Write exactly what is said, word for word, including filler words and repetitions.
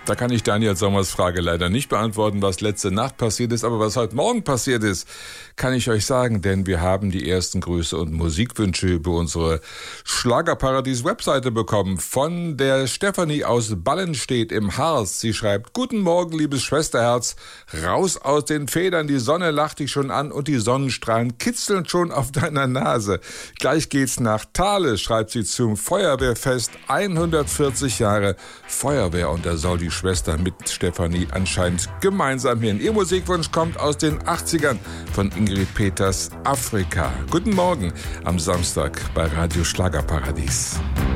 Da kann ich Daniel Sommers Frage leider nicht beantworten, was letzte Nacht passiert ist, aber was heute Morgen passiert ist, kann ich euch sagen, denn wir haben die ersten Grüße und Musikwünsche über unsere Schlagerparadies-Webseite bekommen von der Stefanie aus Ballenstedt im Harz. Sie schreibt: Guten Morgen, liebes Schwesterherz, raus aus den Federn, die Sonne lacht dich schon an und die Sonnenstrahlen kitzeln schon auf deiner Nase. Gleich geht's nach Thale, schreibt sie zum Feuerwehrfest, hundertvierzig Jahre Feuerwehr, und da soll die Schwester mit Stefanie anscheinend gemeinsam hin. Ihr Musikwunsch kommt aus den achtzigern von Ingrid Peters, Afrika. Guten Morgen am Samstag bei Radio Schlagerparadies.